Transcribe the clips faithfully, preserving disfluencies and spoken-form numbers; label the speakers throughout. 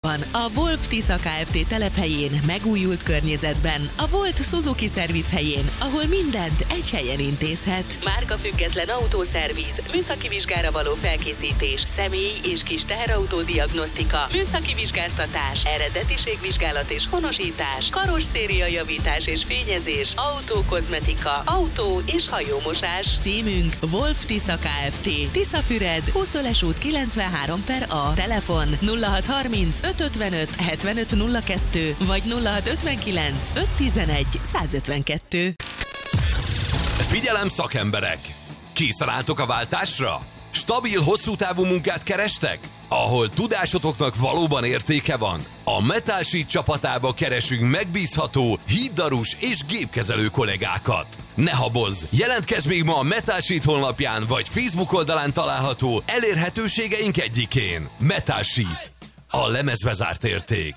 Speaker 1: városban, a Wolf Tisza Kft. Telephelyén, megújult környezetben, a Volt Suzuki Szerviz helyén, ahol mindent egy helyen intézhet. Márkafüggetlen autószerviz, műszaki vizsgára való felkészítés, személy- és kis teherautó diagnosztika, műszaki vizsgáztatás, eredetiségvizsgálat és honosítás, karosszéria javítás és fényezés, autókozmetika, autó- és hajómosás. Címünk Wolf Tisza Kft. Tiszafüred, Huszoles út kilencvenhárom per A. Telefon nulla hat harminc öt ötvenöt hetvenöt nulla kettő vagy nulla hat ötvenkilenc öt tizenegy száz ötvenkettő.
Speaker 2: Figyelem szakemberek! Készen álltok a váltásra? Stabil, hosszú távú munkát kerestek? Ahol tudásotoknak valóban értéke van? A Metal Sheet csapatába keresünk megbízható, híddarus és gépkezelő kollégákat. Ne habozz! Jelentkezz még ma a Metal Sheet honlapján vagy Facebook oldalán található elérhetőségeink egyikén. Metal Sheet. A lemezbe zárt érték.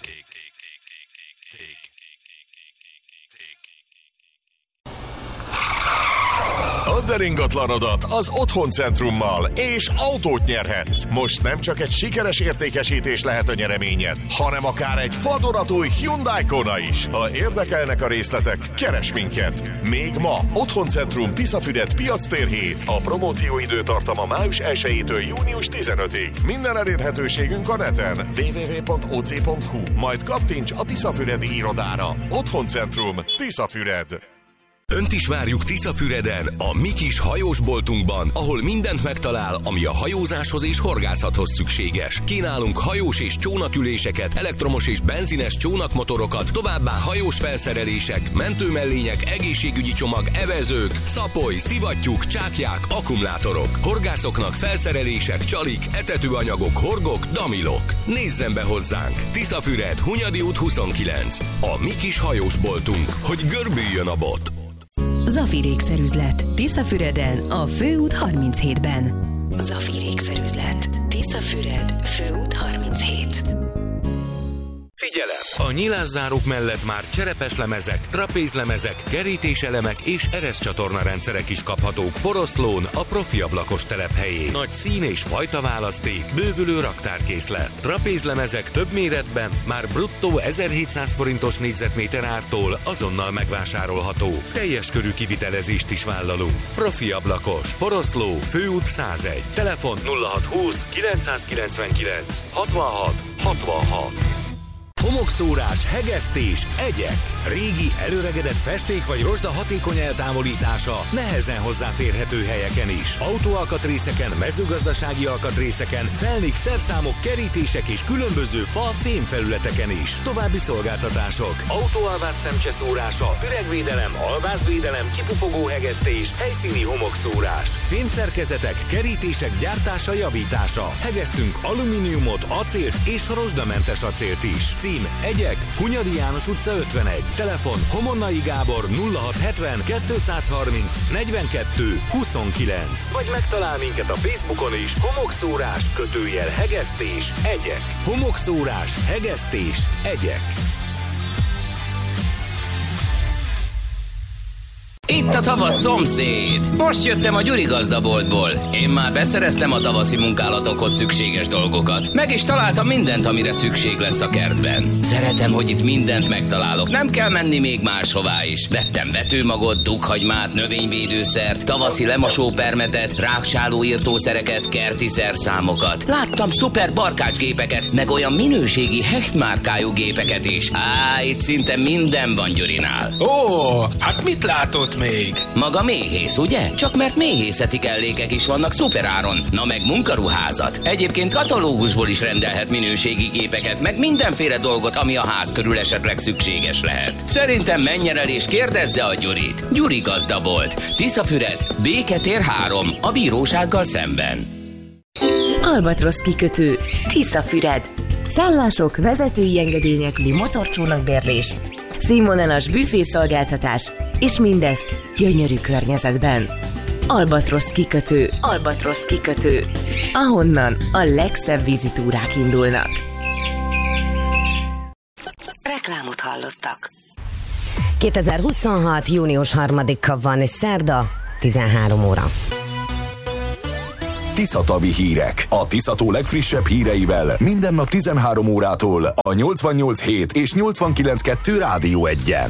Speaker 3: Add el ingatlanodat az Otthoncentrummal, és autót nyerhetsz. Most nem csak egy sikeres értékesítés lehet a nyereményed, hanem akár egy vadonatúj Hyundai Kona is. Ha érdekelnek a részletek, keres minket. Még ma Otthoncentrum Tiszafüred piactér hét. A promóció időtartama május elsejétől június tizenötödikéig. Minden elérhetőségünk a neten double-u double-u double-u pont o c pont h u. Majd kattints a Tiszafüredi irodára. Otthoncentrum Tiszafüred.
Speaker 4: Önt is várjuk Tiszafüreden, a mi kis hajósboltunkban, ahol mindent megtalál, ami a hajózáshoz és horgászathoz szükséges. Kínálunk hajós és csónaküléseket, elektromos és benzines csónakmotorokat, továbbá hajós felszerelések, mentőmellények, egészségügyi csomag, evezők, szapoly, szivattyúk, csákják, akkumulátorok. Horgászoknak felszerelések, csalik, etetőanyagok, horgok, damilok. Nézzen be hozzánk! Tiszafüred, Hunyadi út huszonkilenc. A mi kis hajósboltunk, hogy görbüljön a bot.
Speaker 5: Zafir ékszerüzlet. Tiszafüreden, a Főút harminchétben. Zafir ékszerüzlet. Tiszafüred, Főút harminchét.
Speaker 4: Figyelem! A nyilászárók mellett már cserepeslemezek, trapézlemezek, kerítéselemek és ereszcsatorna rendszerek is kaphatók Poroszlón, a Profi ablakos telephelyén. Nagy szín és fajta választék, bővülő raktárkészlet. Trapézlemezek több méretben, már bruttó ezerhétszáz forintos négyzetméter ártól azonnal megvásárolható. Teljes körű kivitelezést is vállalunk. Profi ablakos, Poroszló, Főút százegy. Telefon nulla hat húsz kilencszázkilencvenkilenc hatvanhat hatvanhat. Homokszórás, hegesztés, egyek. Régi, előregedett festék vagy rozsda hatékony eltávolítása nehezen hozzáférhető helyeken is. Autóalkatrészeken, mezőgazdasági alkatrészeken, felnik, szerszámok, kerítések és különböző fa-fém felületeken is. További szolgáltatások: autóalvás szemcseszórása, üregvédelem, alvázvédelem, kipufogó hegesztés, helyszíni homokszórás, fémszerkezetek, kerítések gyártása, javítása. Hegesztünk alumíniumot, acélt és rozsdamentes acélt is. Cím: Egyek, Hunyadi János utca ötvenegy. Telefon: Homonnai Gábor nulla hat hetven kétszázharminc negyvenkettő huszonkilenc. Vagy megtalál minket a Facebookon is. Homokszórás, kötőjel hegesztés, egyek. Homokszórás, hegesztés, egyek.
Speaker 6: Itt a tavasz szomszéd. Most jöttem a Gyuri gazdaboltból. Én már beszereztem a tavaszi munkálatokhoz szükséges dolgokat. Meg is találtam mindent, amire szükség lesz a kertben. Szeretem, hogy itt mindent megtalálok. Nem kell menni még máshová is. Vettem vetőmagot, dughagymát, növényvédőszert, tavaszi lemosópermetet, ráksáló írtószereket, kerti szerszámokat. Láttam szuper barkácsgépeket, meg olyan minőségi Hecht márkájú gépeket is. Á, itt szinte minden van Gyurinál.
Speaker 7: Ó, hát mit látott még?
Speaker 6: Maga méhész, ugye? Csak mert méhészeti kellékek is vannak szuperáron. Na meg munkaruházat. Egyébként katalógusból is rendelhet minőségi gépeket, meg mindenféle dolgot, ami a ház körül esetleg szükséges lehet. Szerintem menjen el és kérdezze a Gyurit. Gyuri gazdabolt. Tiszafüred, Béketér három, a bírósággal szemben.
Speaker 5: Albatrosz kikötő. Tiszafüred. Szállások, vezetői engedély nélküli motorcsónakbérlés, színvonalas büfészolgáltatás, és mindezt gyönyörű környezetben. Albatrosz kikötő, Albatrosz kikötő, ahonnan a legszebb vízitúrák indulnak.
Speaker 8: Reklámot hallottak.
Speaker 9: kétezer-huszonhat. június harmadika van, és szerda, tizenhárom óra.
Speaker 3: Tiszatavi hírek. A Tiszató legfrissebb híreivel minden nap tizenhárom órától a nyolcvannyolc hét és nyolcvankilenc kettő Rádió egyen.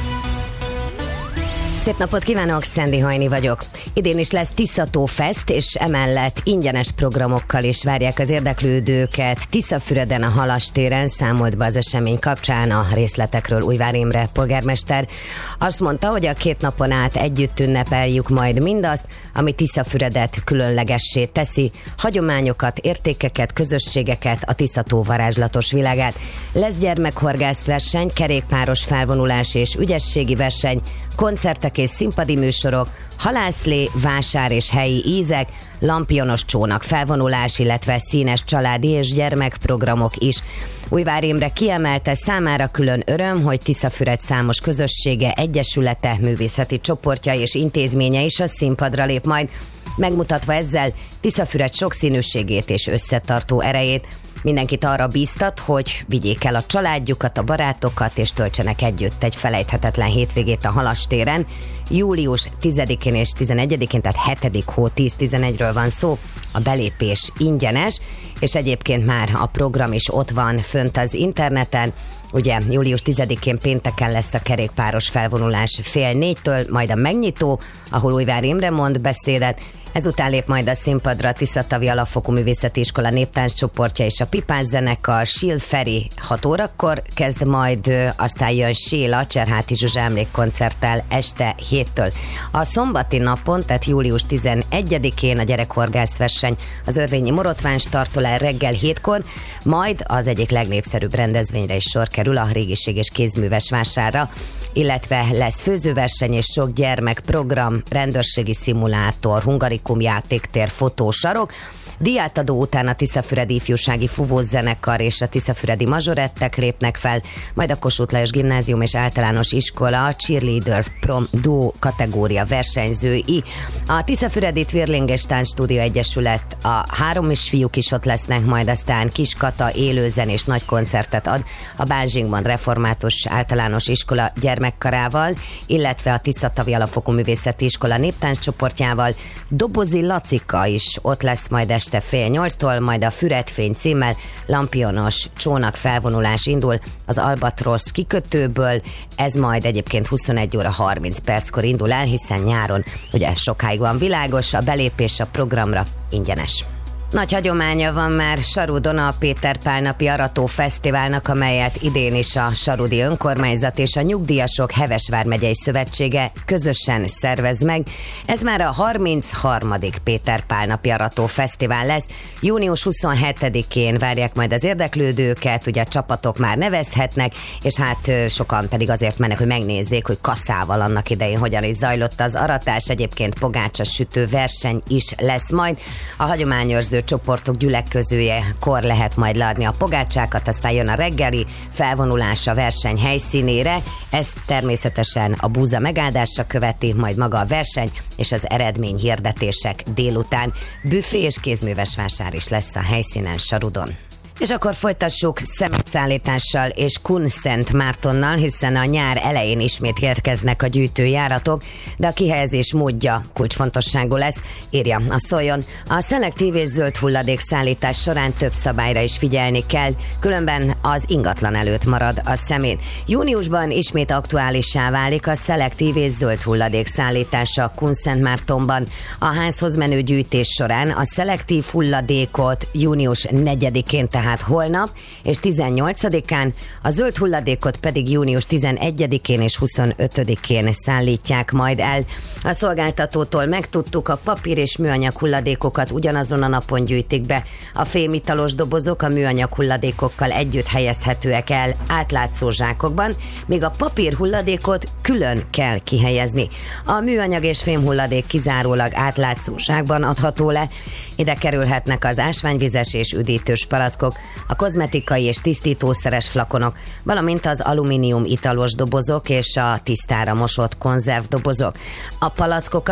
Speaker 9: Szép napot kívánok, Szendi Hajni vagyok. Idén is lesz Tiszató Fest, és emellett ingyenes programokkal is várják az érdeklődőket. Tiszafüreden a Halastéren számolt be az esemény kapcsán a részletekről Újvár Imre polgármester. Azt mondta, hogy a két napon át együtt ünnepeljük majd mindazt, ami Tiszafüredet különlegessé teszi, hagyományokat, értékeket, közösségeket, a Tiszató varázslatos világát. Lesz gyermekhorgászverseny, kerékpáros felvonulás és ügyességi verseny, koncertek és színpadi műsorok, halászlé, vásár és helyi ízek, lampionos csónak felvonulás, illetve színes családi és gyermekprogramok is. Újvár Imre kiemelte, számára külön öröm, hogy Tiszafüred számos közössége, egyesülete, művészeti csoportja és intézménye is a színpadra lép majd, megmutatva ezzel Tiszafüred sokszínűségét és összetartó erejét. Mindenkit arra bíztat, hogy vigyék el a családjukat, a barátokat, és töltsenek együtt egy felejthetetlen hétvégét a Halastéren. július tizedikén és tizenegyedikén, tehát hetedik hó tíz-tizenegyről van szó, a belépés ingyenes, és egyébként már a program is ott van fönt az interneten. Ugye július tizedikén pénteken lesz a kerékpáros felvonulás fél négytől, majd a megnyitó, ahol Újvár Imre mond beszédet. Ezután lép majd a színpadra a Tiszatavi Alapfokú Művészeti Iskola néptánc csoportja és a Pipás zenekar. Sil Feri hat órakor kezd, majd aztán jön Séla Cserháti Zsuzsa emlékkoncerttel este héttől. A szombati napon, tehát július tizenegyedikén a gyerekhorgászverseny az Örvényi Morotván startol el reggel hétkor, majd az egyik legnépszerűbb rendezvényre is sor kerül, a régiség és kézműves vásárra, illetve lesz főzőverseny és sok gyermekprogram, rendőrségi szimulátor, hungarikum játéktér, fotósarok. Díjátadó után a Tiszafüredi Ifjúsági Fuvós Zenekar és a Tiszafüredi Mazsorettek lépnek fel, majd a Kossuth Lajos Gimnázium és Általános Iskola Cheerleader Prom Duo kategória versenyzői. A Tiszafüredi Twirling és Tánc Stúdió Egyesület, a három is fiúk is ott lesznek, majd aztán Kiskata élőzen és nagy koncertet ad a Bázsingban Református Általános Iskola gyermekkarával, illetve a Tiszatavi Alapfokú Művészeti Iskola néptánc csoportjával. Dobozi Lacika is ott lesz majd este fél nyolctól, majd a Füredfény címmel lampionos csónak felvonulás indul az Albatrosz kikötőből. Ez majd egyébként huszonegy óra harminc perckor indul el, hiszen nyáron ugye sokáig van világos, a belépés a programra ingyenes. Nagy hagyománya van már Sarudon a Péter Pál napi arató fesztiválnak, amelyet idén is a sarudi önkormányzat és a Nyugdíjasok Hevesvár megyei szövetsége közösen szervez meg. Ez már a harmincharmadik Péter Pál napi arató fesztivál lesz. június huszonhetedikén várják majd az érdeklődőket, ugye a csapatok már nevezhetnek, és hát sokan pedig azért mennek, hogy megnézzék, hogy kasszával annak idején hogyan is zajlott az aratás. Egyébként pogácsa sütő verseny is lesz majd. A hagyományőrző csoportok gyülekezőjekor lehet majd leadni a pogácsákat, aztán jön a reggeli felvonulás a verseny helyszínére. Ezt természetesen a búza megáldása követi, majd maga a verseny és az eredményhirdetések délután. Büfé és kézműves vásár is lesz a helyszínen Sarudon. És akkor folytassuk szemétszállítással és Kunszent Mártonnal, hiszen a nyár elején ismét érkeznek a gyűjtőjáratok, de a kihelyezés módja kulcsfontosságú lesz, írja a Szoljon. A szelektív és zöld hulladék szállítás során több szabályra is figyelni kell, különben az ingatlan előtt marad a szemét. Júniusban ismét aktuálissá válik a szelektív és zöld hulladék szállítása Kunszent Mártonban. A házhoz menő gyűjtés során a szelektív hulladékot június negyedikén, tehát holnap és tizennyolcadikán, a zöld hulladékot pedig június tizenegyedikén és huszonötödikén szállítják majd el. A szolgáltatótól megtudtuk, a papír és műanyag hulladékokat ugyanazon a napon gyűjtik be. A fémitalos dobozok a műanyag hulladékokkal együtt helyezhetőek el átlátszó zsákokban, míg a papír hulladékot külön kell kihelyezni. A műanyag és fém hulladék kizárólag átlátszó zsákban adható le. Ide kerülhetnek az ásványvizes és üdítős palackok, a kozmetikai és tisztítószeres flakonok, valamint az alumínium italos dobozok és a tisztára mosott konzervdobozok. A palackokat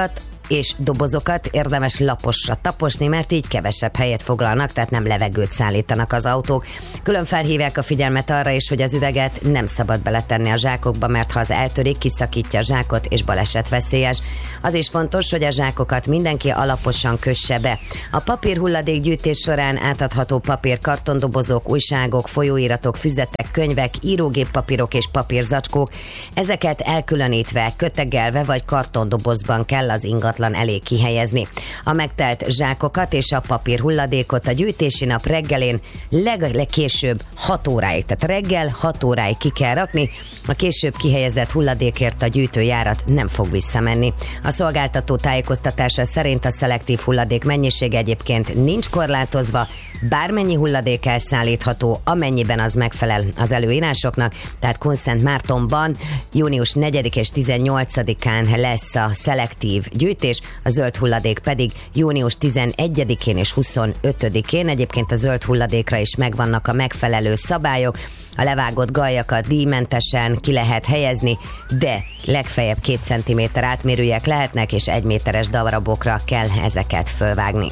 Speaker 9: és dobozokat érdemes laposra taposni, mert így kevesebb helyet foglalnak, tehát nem levegőt szállítanak az autók. Külön felhívják a figyelmet arra is, hogy az üveget nem szabad beletenni a zsákokba, mert ha az eltörik, kiszakítja a zsákot, és baleset veszélyes. Az is fontos, hogy a zsákokat mindenki alaposan kösse be. A papírhulladék gyűjtés során átadható papír, kartondobozok, újságok, folyóiratok, füzetek, könyvek, írógéppapírok és papírzacskók, ezeket elkülönítve, kötegelve vagy kartondobozban kell az ingatlan elé kihelyezni. A megtelt zsákokat és a papírhulladékot a gyűjtési nap reggelén leg- legkésőbb hat óráig, tehát reggel hat óráig ki kell rakni, a később kihelyezett hulladékért a gyűjtőjárat nem fog visszamenni. A szolgáltató tájékoztatása szerint a szelektív hulladék mennyisége egyébként nincs korlátozva, bármennyi hulladék elszállítható, amennyiben az megfelel az előírásoknak, tehát Kunszentmártonban június negyedikén és tizennyolcadikán lesz a szelektív gyűjtés, a zöld hulladék pedig június tizenegyedikén és huszonötödikén. Egyébként a zöld hulladékra is megvannak a megfelelő szabályok, a levágott galjakat díjmentesen ki lehet helyezni, de legfeljebb két centiméter átmérőjek lehetnek, és egy méteres darabokra kell ezeket fölvágni.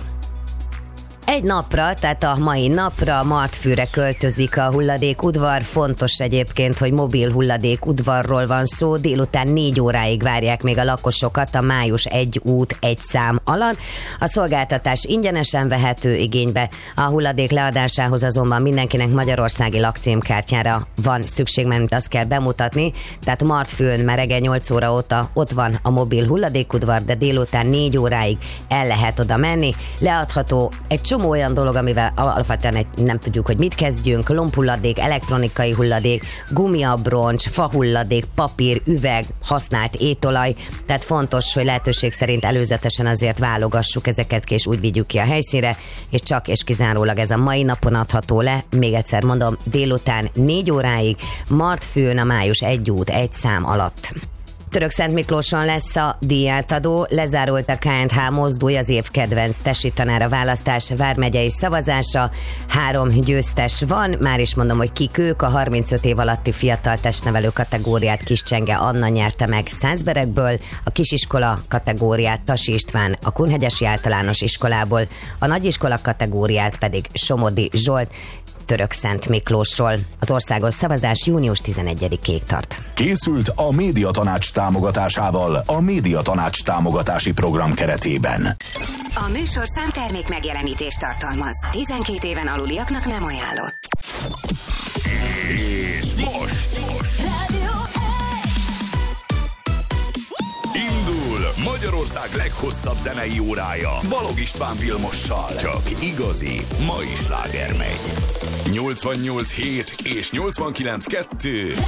Speaker 9: Egy napra, tehát a mai napra Martfűre költözik a hulladékudvar. Fontos egyébként, hogy mobil hulladékudvarról van szó. Délután négy óráig várják még a lakosokat a május egy út egy szám alatt. A szolgáltatás ingyenesen vehető igénybe. A hulladék leadásához azonban mindenkinek magyarországi lakcímkártyára van szükség, mert azt kell bemutatni. Tehát Martfűn már reggel nyolc óra óta ott van a mobil hulladékudvar, de délután négy óráig el lehet oda menni. Leadható egy csomó olyan dolog, amivel alapvetően nem tudjuk, hogy mit kezdjünk: lombhulladék, elektronikai hulladék, gumiabroncs, fahulladék, papír, üveg, használt étolaj, tehát fontos, hogy lehetőség szerint előzetesen azért válogassuk ezeket ki, és úgy vigyük ki a helyszínre, és csak és kizárólag ez a mai napon adható le, még egyszer mondom, délután négy óráig, Martfűn a május egy út egy szám alatt. Törökszentmiklóson lesz a díjátadó, lezárult a ká és há mozdulj, az év kedvenc tesi tanára választás vármegyei szavazása. Három győztes van, már is mondom, hogy kik ők. A harmincöt év alatti fiatal testnevelő kategóriát Kiscsenge Anna nyerte meg Szászberekből, a kisiskola kategóriát Tasi István a Kunhegyesi Általános Iskolából, a nagyiskola kategóriát pedig Somodi Zsolt Törökszentmiklósról. Az országos szavazás június tizenegyedikéig tart.
Speaker 10: Készült a Médiatanács támogatásával a Médiatanács támogatási program keretében.
Speaker 8: A műsorszám termék megjelenítést tartalmaz. tizenkét éven aluliaknak nem ajánlott.
Speaker 10: És most, most. Indul Magyarország leghosszabb zenei órája Balogh István Vilmossal. Csak igazi mai sláger megy. nyolcvannyolc hét és nyolcvankilenc kettő